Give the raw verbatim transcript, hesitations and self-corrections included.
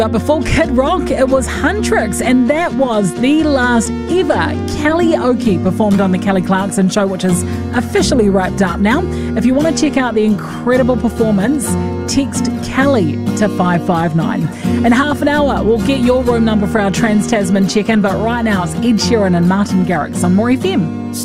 But before Kid Rock, it was Huntrix, and that was the last ever Kelly-oke performed on The Kelly Clarkson Show, which is officially wrapped up now. If you want to check out the incredible performance, text Kelly to five five nine. In half an hour, we'll get your room number for our Trans-Tasman check-in, but right now it's Ed Sheeran and Martin Garrix on More F M.